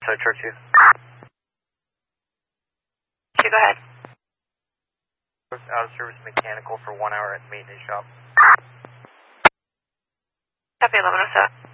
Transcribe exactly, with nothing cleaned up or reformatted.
So, Churchill. Okay, go ahead. Out of service mechanical for one hour at maintenance shop. Copy eleven oh seven.